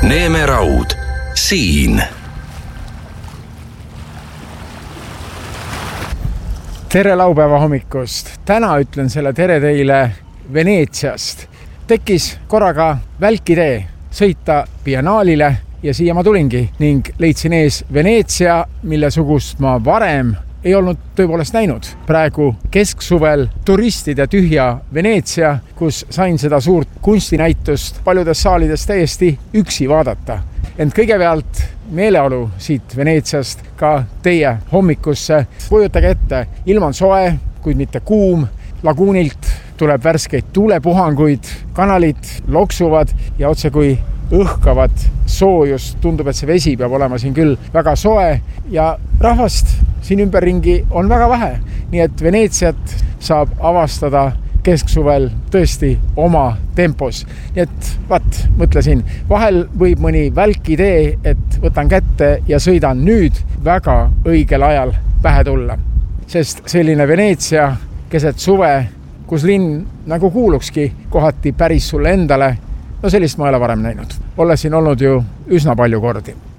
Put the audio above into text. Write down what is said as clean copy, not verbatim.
Neeme Raud, siin. Tere laupäeva hommikust. Täna ütlen selle tere teile Veneetsiast. Tekkis korraga välkidee sõita biennaalile ja siia ma tulingi ning leidsin ees Veneetsia, mille sugust ma varem ei olnud tõepoolest näinud. Praegu kesksuvel turistide tühja Veneetsia, kus sain seda suurt kunstinäitust paljudes saalides täiesti üksi vaadata. Ent kõigepealt meeleolu siit Veneetsiast ka teie hommikusse. Kujutage ette, ilm on soe, kuid mitte kuum. Laguunilt tuleb värskeid tuulepuhanguid, kanalid loksuvad ja otse kui õhkavad soojust. Tundub, et see vesi peab olema siin küll väga soe ja rahvast siin ümberringi on väga vähe. Nii et Veneetsiat saab avastada kesksuvel tõesti oma tempos. Nii et mõtlesin, vahel võib mõni välkidee, et võtan kätte ja sõidan nüüd väga õigel ajal pähe tulla. Sest selline Veneetsia keset suve, kus linn nagu kuulukski kohati päris sulle endale, no sellist ma ei ole varem näinud. Olen siin olnud ju üsna palju kordi.